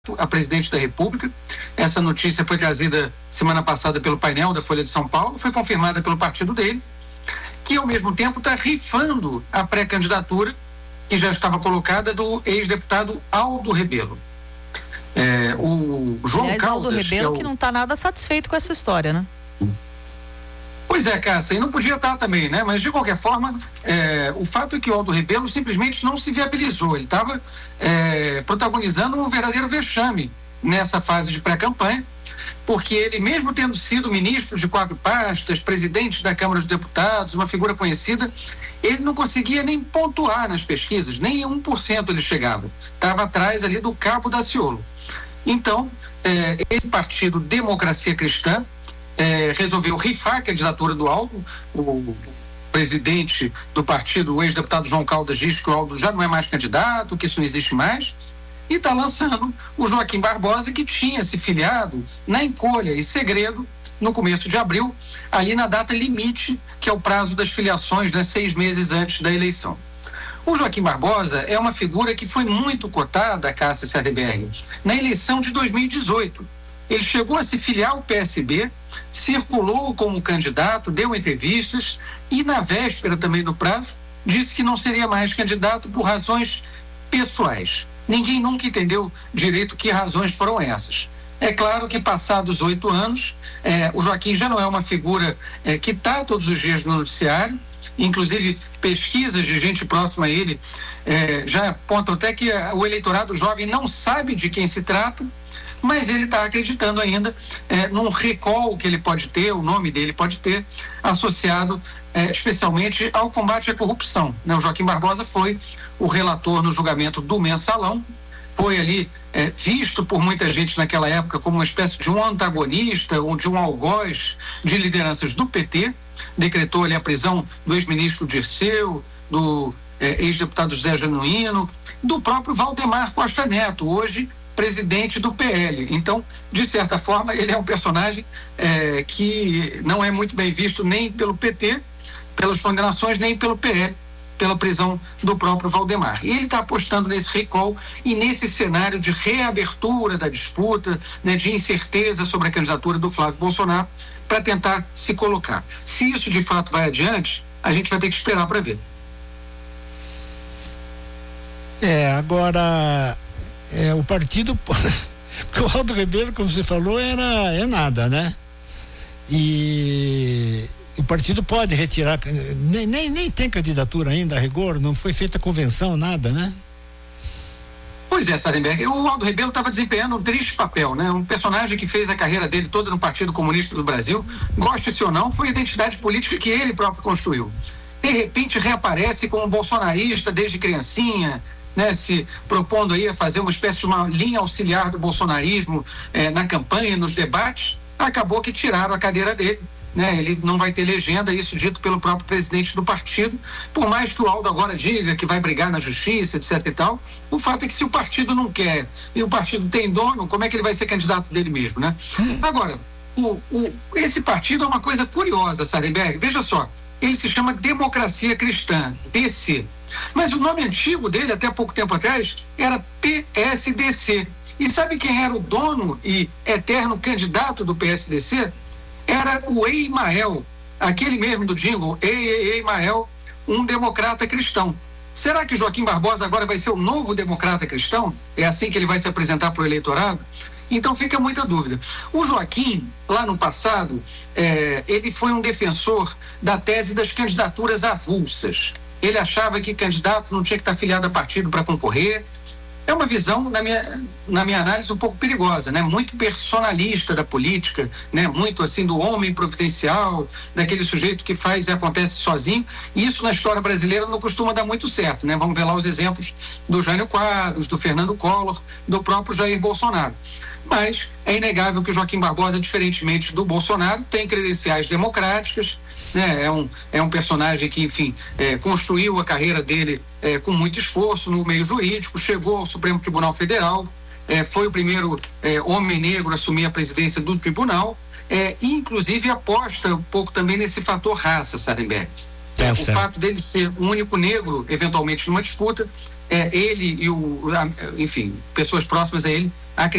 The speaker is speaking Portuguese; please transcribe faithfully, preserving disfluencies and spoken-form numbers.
a presidente da República. Essa notícia foi trazida semana passada pelo painel da Folha de São Paulo, foi confirmada pelo partido dele, que ao mesmo tempo está rifando a pré-candidatura que já estava colocada do ex-deputado Aldo Rebelo. É, o João Aliás, Caldas, Aldo Rebelo que, é o... que não está nada satisfeito com essa história, né? Pois é, Cássia, e não podia estar também, né? Mas, de qualquer forma, é, o fato é que o Aldo Rebelo simplesmente não se viabilizou. Ele estava é, protagonizando um verdadeiro vexame nessa fase de pré-campanha, porque ele, mesmo tendo sido ministro de quatro pastas, presidente da Câmara dos Deputados, uma figura conhecida, ele não conseguia nem pontuar nas pesquisas, nem um por cento ele chegava. Estava atrás ali do Cabo Daciolo. Então, é, esse partido Democracia Cristã É, resolveu rifar a candidatura do Aldo. O presidente do partido, o ex-deputado João Caldas, diz que o Aldo já não é mais candidato, que isso não existe mais, e está lançando o Joaquim Barbosa, que tinha se filiado na encolha e segredo no começo de abril, ali na data limite, que é o prazo das filiações, né, seis meses antes da eleição. O Joaquim Barbosa é uma figura que foi muito cotada, Cássia Sardeberg, na eleição de dois mil e dezoito. Ele chegou a se filiar ao P S B, circulou como candidato, deu entrevistas e, na véspera também do prazo, disse que não seria mais candidato por razões pessoais. Ninguém nunca entendeu direito que razões foram essas. É claro que, passados oito anos, eh, o Joaquim já não é uma figura eh, que está todos os dias no noticiário. Inclusive, pesquisas de gente próxima a ele eh, já apontam até que a, o eleitorado jovem não sabe de quem se trata, mas ele está acreditando ainda eh, num recall que ele pode ter, o nome dele pode ter, associado eh, especialmente ao combate à corrupção, né? O Joaquim Barbosa foi o relator no julgamento do Mensalão, foi ali eh, visto por muita gente naquela época como uma espécie de um antagonista ou de um algoz de lideranças do P T, decretou ali a prisão do ex-ministro Dirceu, do eh, ex-deputado José Genuíno, do próprio Valdemar Costa Neto, hoje presidente do P L. Então, de certa forma, ele é um personagem é, que não é muito bem visto nem pelo P T, pelas condenações, nem pelo P L, pela prisão do próprio Valdemar. E ele está apostando nesse recall e nesse cenário de reabertura da disputa, né, de incerteza sobre a candidatura do Flávio Bolsonaro, para tentar se colocar. Se isso de fato vai adiante, a gente vai ter que esperar para ver. É, agora... É, o partido, porque o Aldo Rebelo, como você falou, era, é nada, né? E o partido pode retirar, nem, nem, nem tem candidatura ainda a rigor, não foi feita convenção, nada, né? Pois é, Sardenberg, o Aldo Rebelo estava desempenhando um triste papel, né? Um personagem que fez a carreira dele toda no Partido Comunista do Brasil, goste-se ou não, foi a identidade política que ele próprio construiu. De repente reaparece como bolsonarista desde criancinha, né, se propondo aí a fazer uma espécie de uma linha auxiliar do bolsonarismo eh, na campanha, nos debates. Acabou que tiraram a cadeira dele, né? Ele não vai ter legenda, isso dito pelo próprio presidente do partido, por mais que o Aldo agora diga que vai brigar na justiça, etc e tal. O fato é que se o partido não quer e o partido tem dono, como é que ele vai ser candidato dele mesmo, né? Agora, o, o, esse partido é uma coisa curiosa, Sardenberg, veja só, ele se chama Democracia Cristã, D C. Mas o nome antigo dele, até pouco tempo atrás, era P S D C. E sabe quem era o dono e eterno candidato do P S D C? Era o Eimael, aquele mesmo do jingle, Ei, Ei, Eimael, um democrata cristão. Será que Joaquim Barbosa agora vai ser o novo democrata cristão? É assim que ele vai se apresentar para o eleitorado? Então fica muita dúvida. O Joaquim, lá no passado, é, ele foi um defensor da tese das candidaturas avulsas. Ele achava que candidato não tinha que estar filiado a partido para concorrer. É uma visão, na minha, na minha análise, um pouco perigosa, né? Muito personalista da política, né? Muito assim do homem providencial, daquele sujeito que faz e acontece sozinho. E isso na história brasileira não costuma dar muito certo, né? Vamos ver lá os exemplos do Jânio Quadros, do Fernando Collor, do próprio Jair Bolsonaro. Mas é inegável que o Joaquim Barbosa, diferentemente do Bolsonaro, tem credenciais democráticas, né? É um, é um personagem que, enfim, é, construiu a carreira dele é, com muito esforço no meio jurídico, chegou ao Supremo Tribunal Federal, é, foi o primeiro é, homem negro a assumir a presidência do tribunal, é, e inclusive aposta um pouco também nesse fator raça, Sardenberg. É, o fato dele ser o único negro, eventualmente, numa disputa, é, ele e o, enfim, pessoas próximas a ele